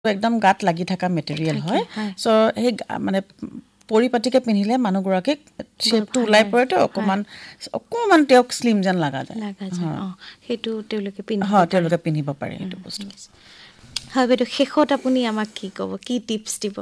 একদম গাত লাগি থকা মেটেৰিয়েল হয় সো সেই মানে পৰিপাটিকে পিন্ধিলে মানুহগৰাকীক শেপটো ওলাই পৰেতো অকমান তেওঁক স্লিম যেন লাগা যায় সেইটো তেওঁলোকে পিন্ধিব পাৰে এইটো বস্তু হয় বাইদেউ শেষত আপুনি আমাক কি ক'ব কি টিপছ দিব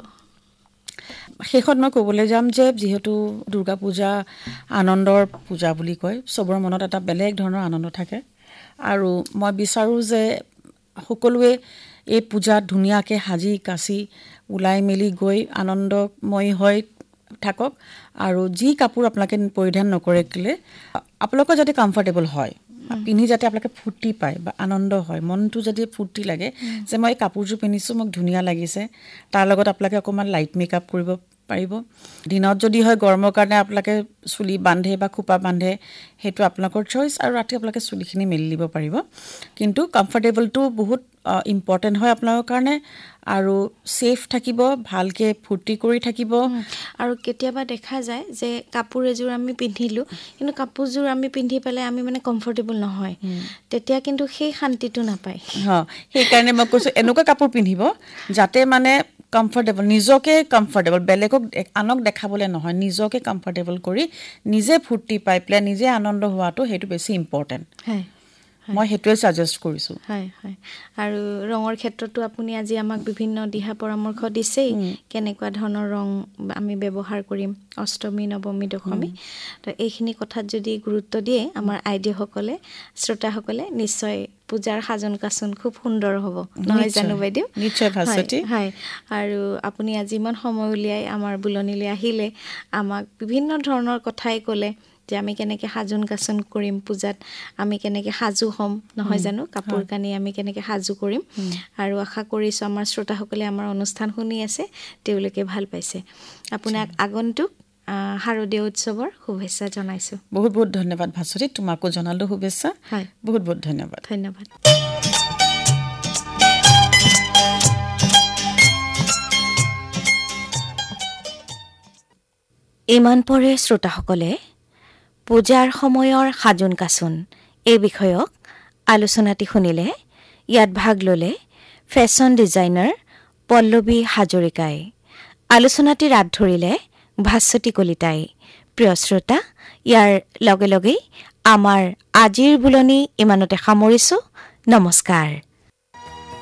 শেষত মই ক'বলৈ যাম যে যিহেতু দুৰ্গা পূজা আনন্দৰ পূজা বুলি কয় সবৰ মনত এটা বেলেগ ধৰণৰ আনন্দ থাকে আৰু মই বিচাৰো যে সকলোৱে এই পূজা ধুনীয়াকৈ সাজি কাচি ওলাই মেলি গৈ আনন্দময় হৈ থাকক আৰু যি কাপোৰ আপোনালোকে পৰিধান নকৰে কিলে আপোনালোকৰ যাতে কমফৰ্টেবল হয় পিন্ধি যাতে আপোনালোকে ফুৰ্তি পায় বা আনন্দ হয় মনটো যদি ফুৰ্তি লাগে যে মই কাপোৰযোৰ পিন্ধিছোঁ মোক ধুনীয়া লাগিছে তাৰ লগত আপোনালোকে অকণমান লাইট মেকআপ কৰিব পাৰিব দিনত যদি হয় গৰমৰ কাৰণে আপোনালোকে চুলি বান্ধে বা খোপা বান্ধে সেইটো আপোনালোকৰ চইচ আৰু ৰাতি আপোনালোকে চুলিখিনি মেলি দিব পাৰিব কিন্তু কমফৰ্টেবলটো বহুত ইম্পৰ্টেণ্ট হয় আপোনালোকৰ কাৰণে আৰু সেফ থাকিব ভালকে ফুৰ্তি কৰি থাকিব আৰু কেতিয়াবা দেখা যায় যে কাপোৰ এযোৰ আমি পিন্ধিলো কিন্তু কাপোৰযোৰ আমি পিন্ধি পেলাই আমি মানে কমফৰ্টেবল নহয় তেতিয়া কিন্তু সেই শান্তিটো নাপায় সেই কাৰণে মই কৈছো এনেকুৱা কাপোৰ পিন্ধিব যাতে মানে কমফৰ্টেবল নিজকে কমফৰ্টেবল বেলেগক আনক দেখাবলৈ নহয় নিজকে কমফৰ্টেবল কৰি নিজে ফুৰ্তি পাই পেলাই নিজে আনন্দ হোৱাটো সেইটো বেছি ইম্পৰ্টেণ্ট মই হেতুৱে সাজেষ্ট কৰিছো হয় আৰু ৰঙৰ ক্ষেত্ৰতো আপুনি আজি আমাক বিভিন্ন দিহা পৰামৰ্শ দিছেই কেনেকুৱা ধৰণৰ ৰং আমি ব্যৱহাৰ কৰিম অষ্টমী নৱমী দশমী তো এইখিনি কথাত যদি গুৰুত্ব দিয়ে আমাৰ আইডিয়াসকলে শ্ৰোতাসকলে নিশ্চয় পূজাৰ সাজন কাচন খুব সুন্দৰ হ'ব নহয় জানো বাইদেউ নিশ্চয় ভাস্বতী হয় আৰু আপুনি আজি ইমান সময় উলিয়াই আমাৰ বুলনিলৈ আহিলে আমাক বিভিন্ন ধৰণৰ কথাই ক'লে যে আমি কেনেকৈ সাজোন কাচন কৰিম পূজাত আমি কেনেকৈ সাজু হ'ম নহয় জানো কাপোৰ কানি আমি কেনেকৈ সাজু কৰিম আৰু আশা কৰিছোঁ আমাৰ শ্ৰোতাসকলে আমাৰ অনুষ্ঠান শুনি আছে তেওঁলোকে ভাল পাইছে আপোনাক আগন্তুক শাৰদীয় উৎসৱৰ শুভেচ্ছা জনাইছোঁ বহুত বহুত ধন্যবাদ ভাস্বতী তোমাকো জনালো শুভেচ্ছা বহুত বহুত ধন্যবাদ ইমান পৰে শ্ৰোতাসকলে পূজাৰ সময়ৰ সাজোন কাচোন এই বিষয়ক আলোচনাটি শুনিলে ইয়াত ভাগ ল'লে ফেশ্বন ডিজাইনাৰ পল্লৱী হাজৰিকাই আলোচনাটি ৰাত ধৰিলে ভাস্বতী কলিতাই প্ৰিয় শ্ৰোতা ইয়াৰ লগে লগেই আমাৰ আজিৰ বুলনি ইমানতে সামৰিছোঁ নমস্কাৰ